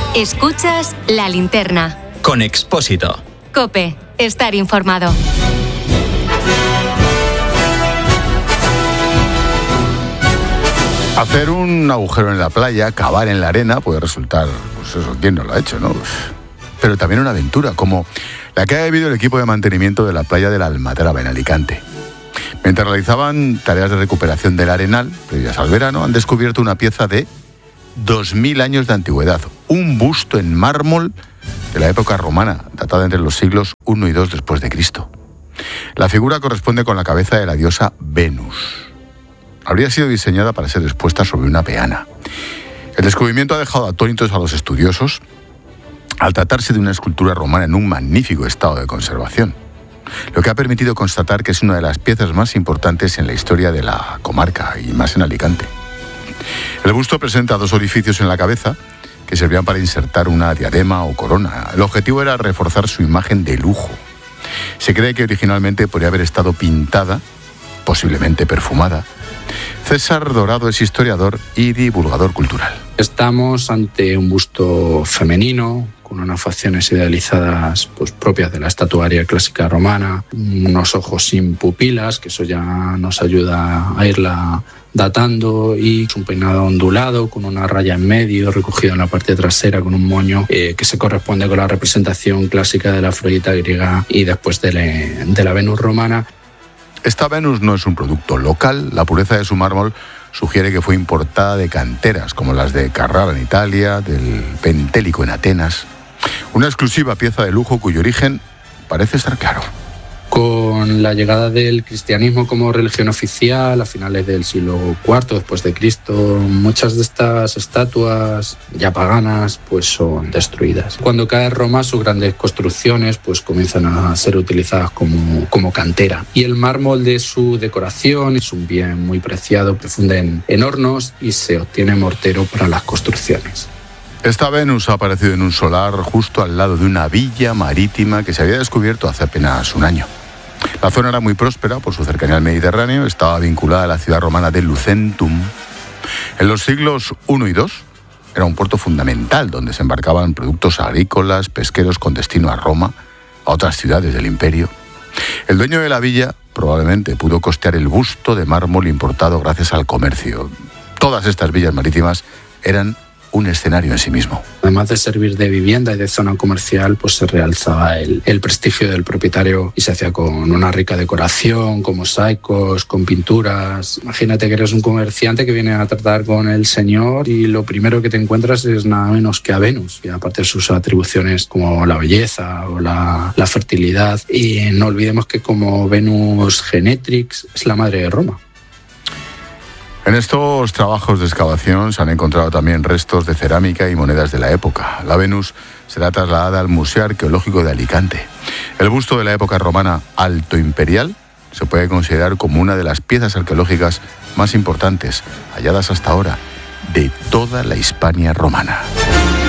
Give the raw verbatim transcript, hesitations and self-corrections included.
Escuchas La Linterna. Con Expósito. COPE. Estar informado. Hacer un agujero en la playa, cavar en la arena, puede resultar, pues eso, ¿quién no lo ha hecho, no? Pero también una aventura, como la que ha vivido el equipo de mantenimiento de la playa de la Almadraba, en Alicante. Mientras realizaban tareas de recuperación del arenal, previas al verano, han descubierto una pieza de dos mil años de antigüedad, un busto en mármol de la época romana, datada entre los siglos primero y dos después de Cristo. La figura corresponde con la cabeza de la diosa Venus. Habría sido diseñada para ser expuesta sobre una peana. El descubrimiento ha dejado atónitos a los estudiosos al tratarse de una escultura romana en un magnífico estado de conservación, lo que ha permitido constatar que es una de las piezas más importantes en la historia de la comarca y más en Alicante. El busto presenta dos orificios en la cabeza que servían para insertar una diadema o corona. El objetivo era reforzar su imagen de lujo. Se cree que originalmente podría haber estado pintada, posiblemente perfumada. César Dorado es historiador y divulgador cultural. Estamos ante un busto femenino, con unas facciones idealizadas pues, propias de la estatuaria clásica romana, unos ojos sin pupilas, que eso ya nos ayuda a irla datando, y un peinado ondulado con una raya en medio, recogido en la parte trasera con un moño eh, que se corresponde con la representación clásica de la Afrodita griega y después de, le, de la Venus romana. Esta Venus no es un producto local. La pureza de su mármol sugiere que fue importada de canteras como las de Carrara en Italia, del Pentélico en Atenas. Una exclusiva pieza de lujo cuyo origen parece estar claro. Con la llegada del cristianismo como religión oficial a finales del siglo cuarto después de Cristo, muchas de estas estatuas ya paganas pues son destruidas. Cuando cae Roma, sus grandes construcciones pues comienzan a ser utilizadas como, como cantera. Y el mármol de su decoración es un bien muy preciado, se funde en, en hornos y se obtiene mortero para las construcciones. Esta Venus ha aparecido en un solar justo al lado de una villa marítima que se había descubierto hace apenas un año. La zona era muy próspera por su cercanía al Mediterráneo, estaba vinculada a la ciudad romana de Lucentum. En los siglos primero y dos era un puerto fundamental donde se embarcaban productos agrícolas, pesqueros con destino a Roma, a otras ciudades del imperio. El dueño de la villa probablemente pudo costear el busto de mármol importado gracias al comercio. Todas estas villas marítimas eran un escenario en sí mismo. Además de servir de vivienda y de zona comercial, pues se realzaba el, el prestigio del propietario y se hacía con una rica decoración, con mosaicos, con pinturas. Imagínate que eres un comerciante que viene a tratar con el señor y lo primero que te encuentras es nada menos que a Venus, y aparte de sus atribuciones como la belleza o la, la fertilidad. Y no olvidemos que como Venus Genetrix es la madre de Roma. En estos trabajos de excavación se han encontrado también restos de cerámica y monedas de la época. La Venus será trasladada al Museo Arqueológico de Alicante. El busto de la época romana alto imperial se puede considerar como una de las piezas arqueológicas más importantes halladas hasta ahora de toda la Hispania romana.